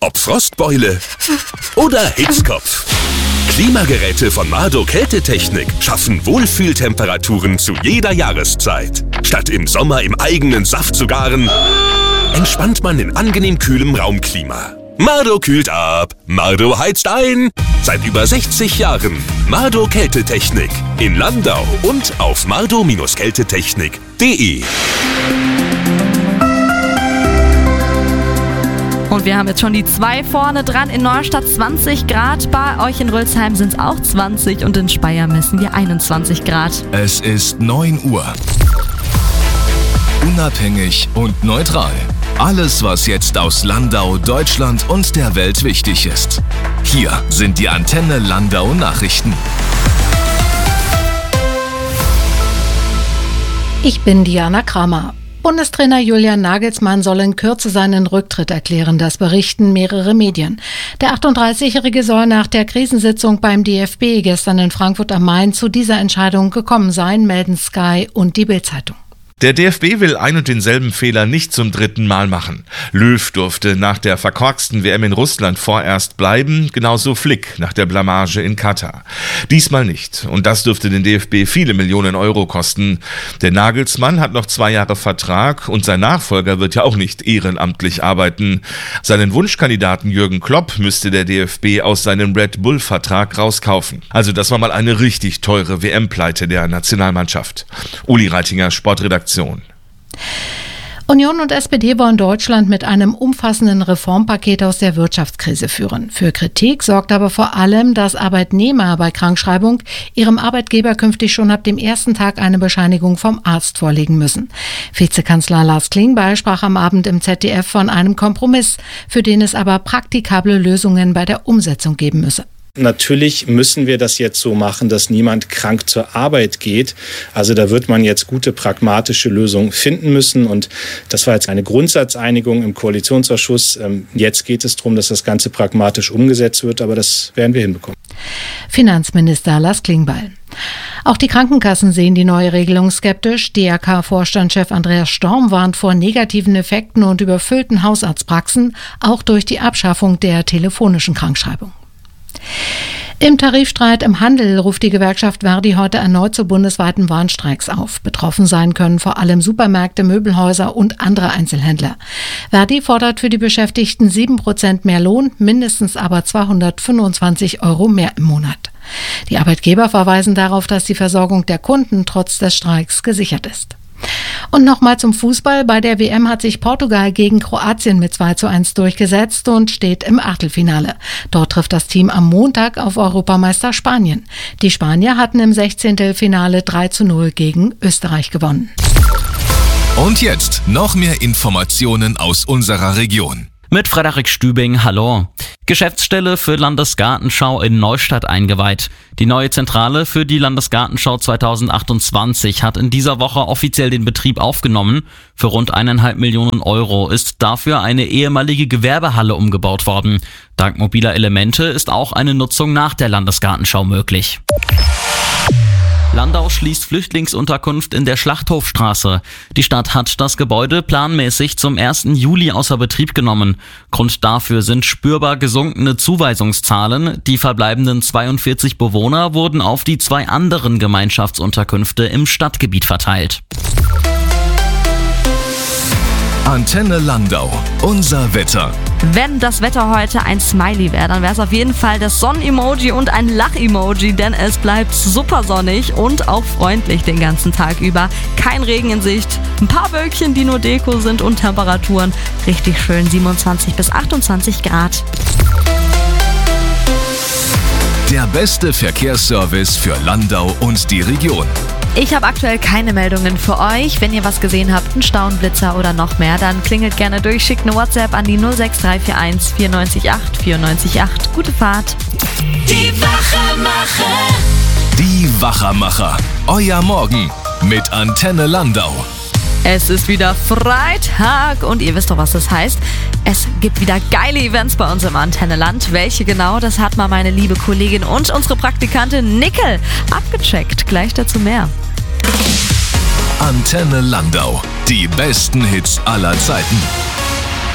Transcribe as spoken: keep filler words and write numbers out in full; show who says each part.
Speaker 1: Ob Frostbeule oder Hitzkopf. Klimageräte von Mardo Kältetechnik schaffen Wohlfühltemperaturen zu jeder Jahreszeit. Statt im Sommer im eigenen Saft zu garen, entspannt man in angenehm kühlem Raumklima. Mardo kühlt ab, Mardo heizt ein. Seit über sechzig Jahren Mardo Kältetechnik in Landau und auf mardo Kältetechnik punkt de.
Speaker 2: Und wir haben jetzt schon die zwei vorne dran. In Neustadt zwanzig Grad, bei euch in Rülsheim sind es auch zwanzig und in Speyer messen wir einundzwanzig Grad.
Speaker 3: Es ist neun Uhr. Unabhängig und neutral. Alles, was jetzt aus Landau, Deutschland und der Welt wichtig ist. Hier sind die Antenne Landau Nachrichten.
Speaker 4: Ich bin Diana Kramer. Bundestrainer Julian Nagelsmann soll in Kürze seinen Rücktritt erklären, das berichten mehrere Medien. Der achtunddreißigjährige soll nach der Krisensitzung beim D F B gestern in Frankfurt am Main zu dieser Entscheidung gekommen sein, melden Sky und die Bild-Zeitung.
Speaker 5: Der D F B will ein und denselben Fehler nicht zum dritten Mal machen. Löw durfte nach der verkorksten W M in Russland vorerst bleiben, genauso Flick nach der Blamage in Katar. Diesmal nicht. Und das dürfte den D F B viele Millionen Euro kosten. Der Nagelsmann hat noch zwei Jahre Vertrag und sein Nachfolger wird ja auch nicht ehrenamtlich arbeiten. Seinen Wunschkandidaten Jürgen Klopp müsste der D F B aus seinem Red Bull-Vertrag rauskaufen. Also das war mal eine richtig teure W M-Pleite der Nationalmannschaft. Uli Reitinger, Sportredaktion.
Speaker 4: Union und S P D wollen Deutschland mit einem umfassenden Reformpaket aus der Wirtschaftskrise führen. Für Kritik sorgt aber vor allem, dass Arbeitnehmer bei Krankschreibung ihrem Arbeitgeber künftig schon ab dem ersten Tag eine Bescheinigung vom Arzt vorlegen müssen. Vizekanzler Lars Klingbeil sprach am Abend im Z D F von einem Kompromiss, für den es aber praktikable Lösungen bei der Umsetzung geben müsse.
Speaker 6: Natürlich müssen wir das jetzt so machen, dass niemand krank zur Arbeit geht. Also da wird man jetzt gute pragmatische Lösungen finden müssen. Und das war jetzt eine Grundsatzeinigung im Koalitionsausschuss. Jetzt geht es darum, dass das Ganze pragmatisch umgesetzt wird. Aber das werden wir hinbekommen.
Speaker 4: Finanzminister Lars Klingbeil. Auch die Krankenkassen sehen die neue Regelung skeptisch. D R K-Vorstandschef Andreas Storm warnt vor negativen Effekten und überfüllten Hausarztpraxen, auch durch die Abschaffung der telefonischen Krankschreibung. Im Tarifstreit im Handel ruft die Gewerkschaft Verdi heute erneut zu bundesweiten Warnstreiks auf. Betroffen sein können vor allem Supermärkte, Möbelhäuser und andere Einzelhändler. Verdi fordert für die Beschäftigten sieben Prozent mehr Lohn, mindestens aber zweihundertfünfundzwanzig Euro mehr im Monat. Die Arbeitgeber verweisen darauf, dass die Versorgung der Kunden trotz des Streiks gesichert ist. Und nochmal zum Fußball. Bei der W M hat sich Portugal gegen Kroatien mit zwei zu eins durchgesetzt und steht im Achtelfinale. Dort trifft das Team am Montag auf Europameister Spanien. Die Spanier hatten im Sechzehntelfinale drei zu null gegen Österreich gewonnen.
Speaker 3: Und jetzt noch mehr Informationen aus unserer Region.
Speaker 7: Mit Frederik Stübing, hallo. Geschäftsstelle für Landesgartenschau in Neustadt eingeweiht. Die neue Zentrale für die Landesgartenschau zweitausendachtundzwanzig hat in dieser Woche offiziell den Betrieb aufgenommen. Für rund eineinhalb Millionen Euro ist dafür eine ehemalige Gewerbehalle umgebaut worden. Dank mobiler Elemente ist auch eine Nutzung nach der Landesgartenschau möglich. Landau schließt Flüchtlingsunterkunft in der Schlachthofstraße. Die Stadt hat das Gebäude planmäßig zum ersten Juli außer Betrieb genommen. Grund dafür sind spürbar gesunkene Zuweisungszahlen. Die verbleibenden zweiundvierzig Bewohner wurden auf die zwei anderen Gemeinschaftsunterkünfte im Stadtgebiet verteilt.
Speaker 3: Antenne Landau, unser Wetter.
Speaker 2: Wenn das Wetter heute ein Smiley wäre, dann wäre es auf jeden Fall das Sonnen-Emoji und ein Lach-Emoji, denn es bleibt super sonnig und auch freundlich den ganzen Tag über. Kein Regen in Sicht, ein paar Wölkchen, die nur Deko sind und Temperaturen richtig schön siebenundzwanzig bis achtundzwanzig Grad.
Speaker 3: Der beste Verkehrsservice für Landau und die Region.
Speaker 2: Ich habe aktuell keine Meldungen für euch. Wenn ihr was gesehen habt, einen Stau, einen Blitzer oder noch mehr, dann klingelt gerne durch, schickt eine WhatsApp an die null sechs drei vier eins vier neun acht vier neun acht. Gute Fahrt.
Speaker 8: Die Wachermacher.
Speaker 3: Die Wachermacher. Euer Morgen mit Antenne Landau.
Speaker 2: Es ist wieder Freitag und ihr wisst doch, was das heißt. Es gibt wieder geile Events bei uns im Antenneland. Welche genau, das hat mal meine liebe Kollegin und unsere Praktikantin Nickel abgecheckt. Gleich dazu mehr.
Speaker 3: Antenne Landau. Die besten Hits aller Zeiten.